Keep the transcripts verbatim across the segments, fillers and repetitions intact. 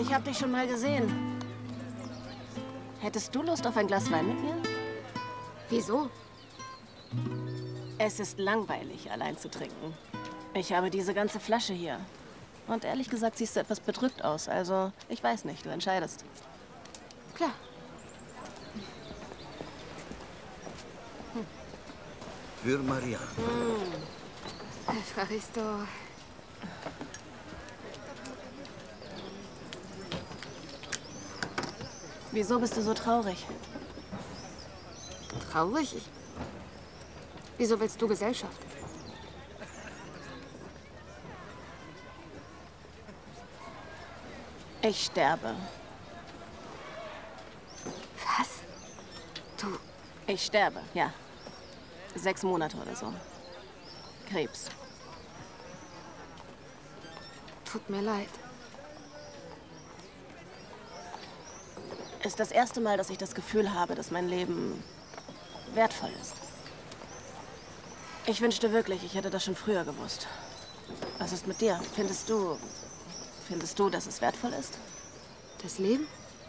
Ich hab dich schon mal gesehen. Hättest du Lust auf ein Glas Wein mit mir? Wieso? Es ist langweilig, allein zu trinken. Ich habe diese ganze Flasche hier. Und ehrlich gesagt siehst du etwas bedrückt aus. Also, ich weiß nicht, du entscheidest. Klar. Hm. Für Marianne. Hm. Evcharisto. Wieso bist du so traurig? Traurig? Ich... Wieso willst du Gesellschaft? Ich sterbe. Was? Du... Ich sterbe, ja. Sechs Monate oder so. Krebs. Tut mir leid. Ist das erste Mal, dass ich das Gefühl habe, dass mein Leben wertvoll ist. Ich wünschte wirklich, ich hätte das schon früher gewusst. Was ist mit dir? Findest du... Findest du, dass es wertvoll ist? Das Leben?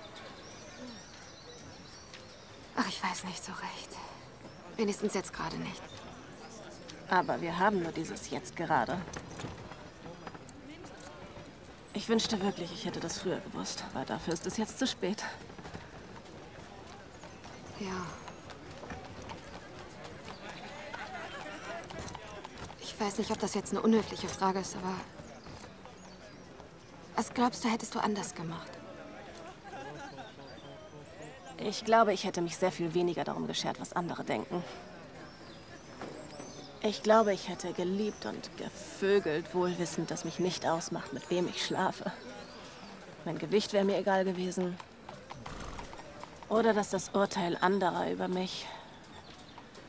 Ach, ich weiß nicht so recht. Wenigstens jetzt gerade nicht. Aber wir haben nur dieses Jetzt gerade. Ich wünschte wirklich, ich hätte das früher gewusst. Aber dafür ist es jetzt zu spät. Ja. Ich weiß nicht, ob das jetzt eine unhöfliche Frage ist, aber... Was glaubst du, hättest du anders gemacht? Ich glaube, ich hätte mich sehr viel weniger darum geschert, was andere denken. Ich glaube, ich hätte geliebt und gevögelt, wohl wissend, dass mich nicht ausmacht, mit wem ich schlafe. Mein Gewicht wäre mir egal gewesen. Oder dass das Urteil anderer über mich